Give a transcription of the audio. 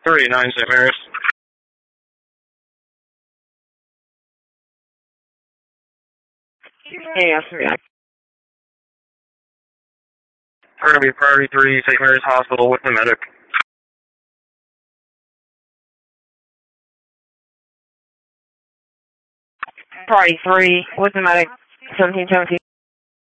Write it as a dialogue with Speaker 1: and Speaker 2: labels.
Speaker 1: 39 St. Mary's.
Speaker 2: Yes, yeah.
Speaker 1: We're going to be priority 3 St. Mary's Hospital with the medic.
Speaker 2: Priority 3 with the medic, 1717.